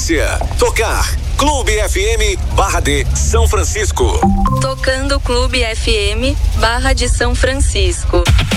audiência. Tocar Clube FM Barra de São Francisco. Tocando Clube FM Barra de São Francisco.